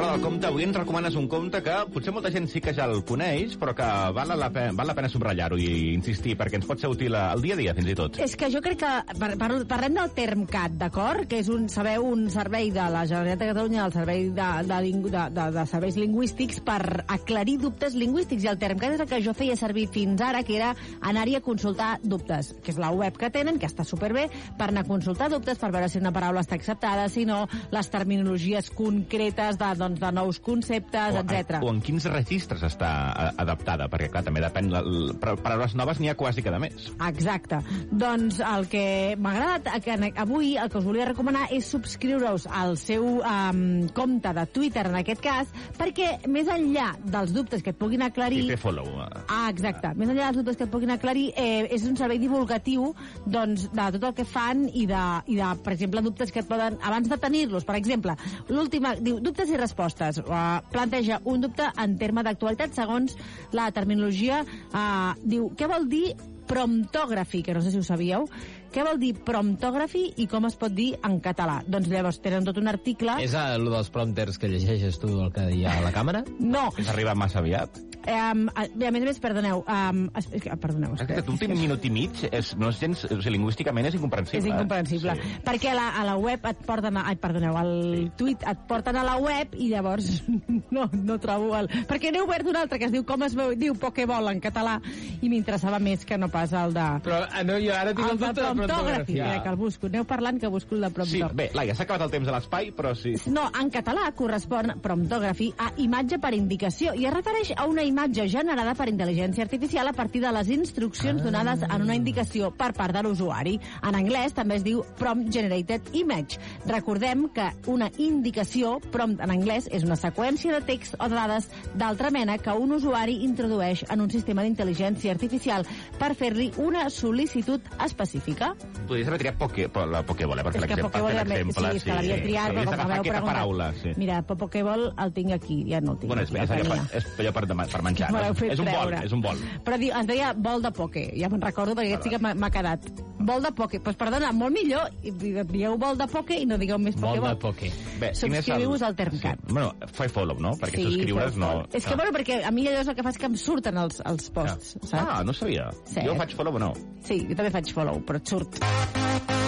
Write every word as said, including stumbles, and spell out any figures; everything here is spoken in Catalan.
parlar del compte. Avui ens recomanes un compte que potser molta gent sí que ja el coneix, però que val la pena, val la pena subratllar-ho i insistir, perquè ens pot ser útil al dia a dia, fins i tot. És que jo crec que par par parlem del TermCat, d'acord? Que és un, sabeu, un servei de la Generalitat de Catalunya, el servei de, de, de, de, de serveis lingüístics per aclarir dubtes lingüístics, i el TermCat és el que jo feia servir fins ara, que era anar-hi a consultar dubtes, que és la web que tenen, que està superbé, per anar a consultar dubtes, per veure si una paraula està acceptada, si no, les terminologies concretes de, doncs, de nous conceptes, etcètera. O en quins registres està adaptada, perquè clar, també depèn, la, la, per paraules noves n'hi ha quasi cada mes. Exacte. Doncs el que m'ha agradat que avui, el que us volia recomanar és subscriure-us al seu um, compte de Twitter, en aquest cas, perquè més enllà dels dubtes que et puguin aclarir... Sí, fer follow. Ah, exacte. Més enllà dels dubtes que et puguin aclarir, eh, és un servei divulgatiu, doncs, de tot el que fan i de, i de, per exemple, dubtes que et poden... Abans de tenir-los, per exemple, l'última, diu, dubtes i respostes. Uh, planteja un dubte en terme d'actualitat segons la terminologia. Uh, diu, què vol dir promptography, que no sé si ho sabíeu. Què vol dir promptography i com es pot dir en català? Doncs llavors tenen tot un article... És el dels prompters que llegeixes tu el que hi ha a la càmera? No. És arribar massa aviat? Um, a, a més a més, perdoneu, um, es, es, perdoneu. Aquest últim minut i mig és, no és gens, o sigui, lingüísticament és incomprensible. És incomprensible, eh? Sí. perquè a la, a la web et porten a, ai, perdoneu, al sí. tuit et porten a la web i llavors no, no trobo el... Perquè n'he obert un altre que es diu com es veu, diu Pokéball en català i m'interessava més que no pas el de... Però no, jo ara tinc el, el dubte de promptografia. Ja. Que el busco, aneu parlant que busco el de promptografia. Sí, bé, Laia, s'ha acabat el temps de l'espai, però sí... No, en català correspon promptography a imatge per indicació i es refereix a una imatge generada per intel·ligència artificial a partir de les instruccions ah. donades en una indicació per part de l'usuari. En anglès també es diu Prompt Generated Image. Recordem que una indicació, prompt en anglès, és una seqüència de text o de dades d'altra mena que un usuari introdueix en un sistema d'intel·ligència artificial per fer-li una sol·licitud específica. Podries haver triat poke, la Pokéball, eh, per és que exemple. Pokéball, per exemple, sí, és que l'havia triat, sí, però com m'heu preguntat... paraula, sí. Mira, Pokéball el tinc aquí, ja no el tinc. Bueno, és, és, allò, per, és allò per, per menjar. No? És un bol, és un bol. Però diu, es deia bol de poke, ja me'n recordo perquè aquest sí que m'ha quedat. Bol de poke, doncs pues, perdona, molt millor, digueu bol de poke i no digueu més Pokéball. Bol de poke. Bé, subscriviu-vos al TermCat. Sí. Bueno, fai follow, no? Perquè sí, subscriure's no... És que, ah. bueno, perquè a mi allò és el que fa és que em surten els, els posts, ah. saps? Ah, no sabia. Sí. Jo faig follow o no? Sí, jo també faig follow, però et surt.